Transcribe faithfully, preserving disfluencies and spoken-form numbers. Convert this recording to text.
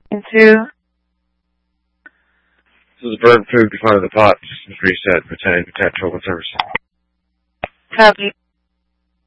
Into. This is bird food in front of the pot. Just reset. Retain. Retain. Children's service. Copy.